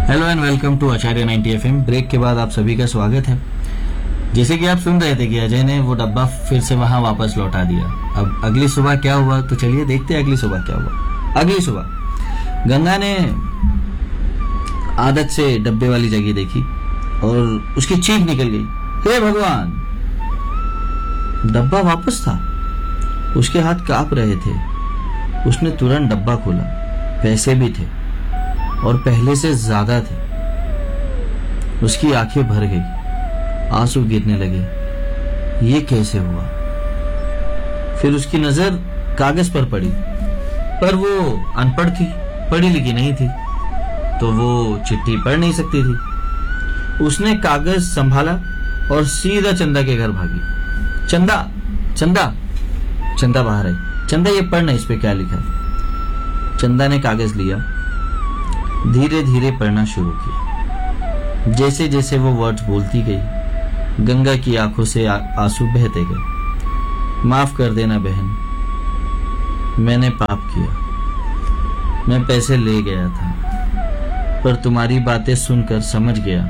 Hello and welcome to Acharya 90 FM. Break के बाद आप सभी का स्वागत है। जैसे कि आप सुन रहे थे कि अजय ने वो डब्बा फिर से वहां वापस लौटा दिया। अब अगली सुबह क्या हुआ, तो चलिए देखते हैं अगली सुबह क्या हुआ। अगली सुबह गंगा ने आदत से डब्बे वाली जगह देखी और उसकी चीख निकल गई, हे भगवान! डब्बा वापस था। उसके हाथ कांप रहे थे। उसने तुरंत डब्बा खोला। पैसे भी थे और पहले से ज्यादा थे। उसकी आंखें भर गई, आंसू गिरने लगे। ये कैसे हुआ? फिर उसकी नजर कागज पर पड़ी, पर वो अनपढ़ थी, पढ़ी लिखी नहीं थी, तो वो चिट्ठी पढ़ नहीं सकती थी। उसने कागज संभाला और सीधा चंदा के घर भागी। चंदा, चंदा! चंदा बाहर आई। चंदा, ये पढ़ना, इस पे क्या लिखा है। चंदा ने कागज लिया, धीरे धीरे पढ़ना शुरू किया। जैसे जैसे वो वर्ड्स बोलती गई, गंगा की आंखों से आंसू बहते गए। माफ कर देना बहन, मैंने पाप किया। मैं पैसे ले गया था, पर तुम्हारी बातें सुनकर समझ गया।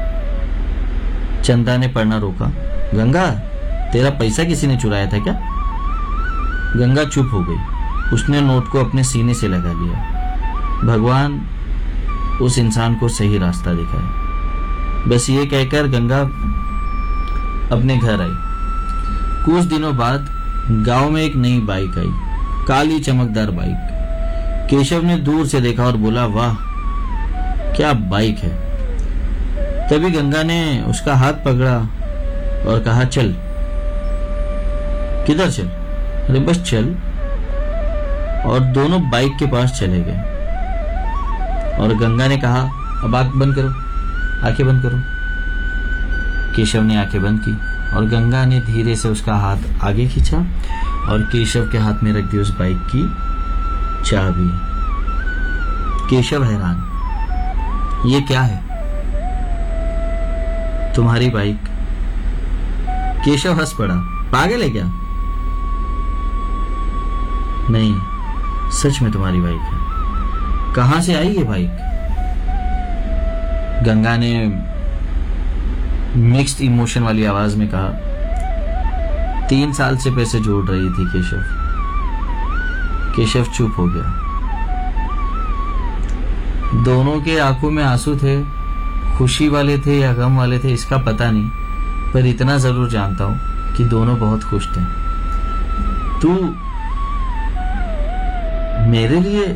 चंदा ने पढ़ना रोका। गंगा, तेरा पैसा किसी ने चुराया था क्या? गंगा चुप हो गई। उसने नोट को अपने सीने से लगा लिया। भगवान उस इंसान को सही रास्ता दिखाए, बस ये कहकर गंगा अपने घर आई। कुछ दिनों बाद गांव में एक नई बाइक आई, काली चमकदार बाइक। केशव ने दूर से देखा और बोला, वाह क्या बाइक है। तभी गंगा ने उसका हाथ पकड़ा और कहा, चल। किधर चल? अरे बस चल। और दोनों बाइक के पास चले गए। और गंगा ने कहा, अब आंख बंद करो, आंखें बंद करो। केशव ने आंखें बंद की और गंगा ने धीरे से उसका हाथ आगे खींचा और केशव के हाथ में रख दी उस बाइक की चाबी। केशव हैरान, ये क्या है? तुम्हारी बाइक। केशव हंस पड़ा, पागल है क्या? नहीं, सच में तुम्हारी बाइक है। कहां से आई ये बाइक? गंगा ने मिक्स्ड इमोशन वाली आवाज में कहा, 3 साल से पैसे जोड़ रही थी केशव। केशव चुप हो गया। दोनों के आंखों में आंसू थे। खुशी वाले थे या गम वाले थे इसका पता नहीं, पर इतना जरूर जानता हूं कि दोनों बहुत खुश थे। तू मेरे लिए?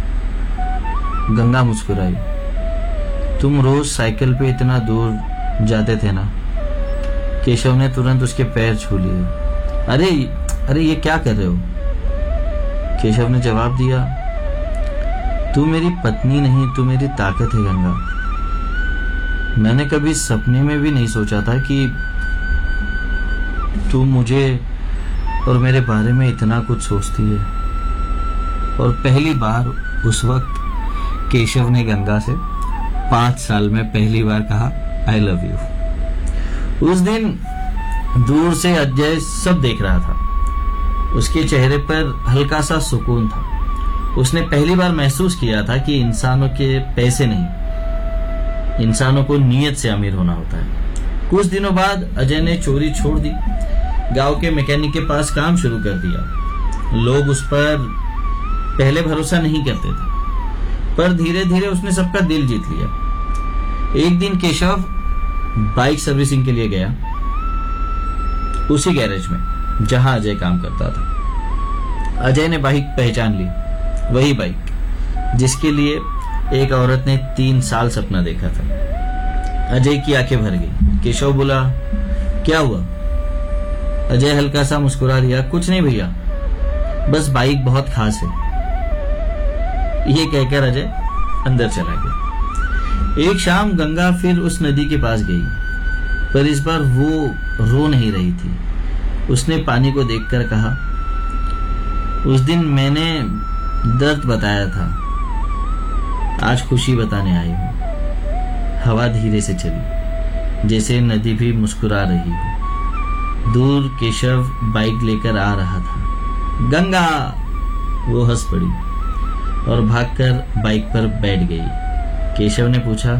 गंगा मुस्कुराई। तुम रोज साइकिल पे इतना दूर जाते थे ना? केशव ने तुरंत उसके पैर छू लिए। अरे अरे, ये क्या कर रहे हो? केशव ने जवाब दिया, तू मेरी पत्नी नहीं, तू मेरी ताकत है गंगा। मैंने कभी सपने में भी नहीं सोचा था कि तू मुझे और मेरे बारे में इतना कुछ सोचती है। और पहली बार उस वक्त केशव ने गंगा से 5 साल में पहली बार कहा, आई लव यू। उस दिन दूर से अजय सब देख रहा था। उसके चेहरे पर हल्का सा सुकून था। उसने पहली बार महसूस किया था कि इंसानों के पैसे नहीं, इंसानों को नीयत से अमीर होना होता है। कुछ दिनों बाद अजय ने चोरी छोड़ दी, गांव के मैकेनिक के पास काम शुरू कर दिया। लोग उस पर पहले भरोसा नहीं करते थे, पर धीरे धीरे उसने सबका दिल जीत लिया। एक दिन केशव बाइक सर्विसिंग के लिए गया, उसी गैरेज में जहां अजय काम करता था। अजय ने बाइक पहचान ली, वही बाइक जिसके लिए एक औरत ने 3 साल सपना देखा था। अजय की आंखें भर गई। केशव बोला, क्या हुआ? अजय हल्का सा मुस्कुरा दिया, कुछ नहीं भैया, बस बाइक बहुत खास है। ये कहकर अजय अंदर चला गया। एक शाम गंगा फिर उस नदी के पास गई, पर इस बार वो रो नहीं रही थी। उसने पानी को देखकर कहा, उस दिन मैंने दर्द बताया था, आज खुशी बताने आई हूं। हवा धीरे से चली, जैसे नदी भी मुस्कुरा रही हो। दूर केशव बाइक लेकर आ रहा था। गंगा! वो हंस पड़ी और भागकर बाइक पर बैठ गई। केशव ने पूछा,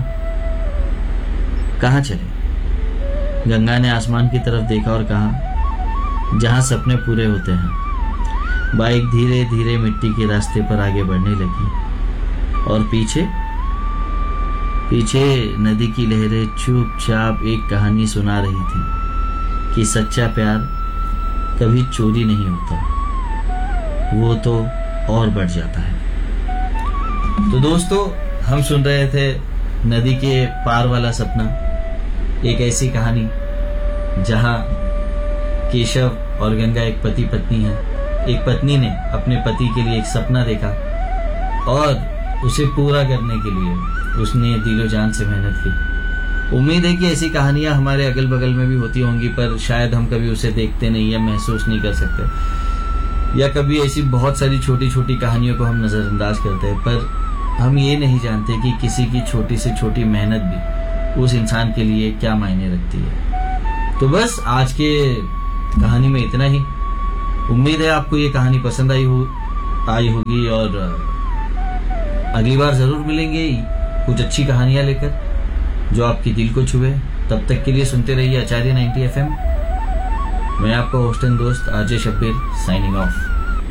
कहाँ चले? गंगा ने आसमान की तरफ देखा और कहा, जहां सपने पूरे होते हैं। बाइक धीरे धीरे मिट्टी के रास्ते पर आगे बढ़ने लगी और पीछे पीछे नदी की लहरें चुपचाप एक कहानी सुना रही थी कि सच्चा प्यार कभी चोरी नहीं होता, वो तो और बढ़ जाता है। तो दोस्तों, हम सुन रहे थे नदी के पार वाला सपना, एक ऐसी कहानी जहां केशव और गंगा एक पति पत्नी है। एक पत्नी ने अपने पति के लिए एक सपना देखा और उसे पूरा करने के लिए उसने दिलो जान से मेहनत की। उम्मीद है कि ऐसी कहानियां हमारे अगल बगल में भी होती होंगी, पर शायद हम कभी उसे देखते नहीं या महसूस नहीं कर सकते, या कभी ऐसी बहुत सारी छोटी छोटी कहानियों को हम नजरअंदाज करते हैं, पर हम ये नहीं जानते कि किसी की छोटी से छोटी मेहनत भी उस इंसान के लिए क्या मायने रखती है। तो बस आज के कहानी में इतना ही। उम्मीद है आपको ये कहानी पसंद आई होगी और अगली बार जरूर मिलेंगे कुछ अच्छी कहानियां लेकर जो आपकी दिल को छुए। तब तक के लिए सुनते रहिए आचार्य 90 FM। मैं आपका होस्ट एंड दोस्त आरजे शब्बीर, साइनिंग ऑफ।